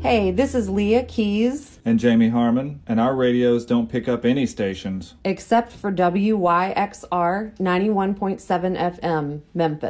Hey, this is Leah Keys. And Jamie Harmon, and our radios don't pick up any stations. Except for WYXR 91.7 FM, Memphis.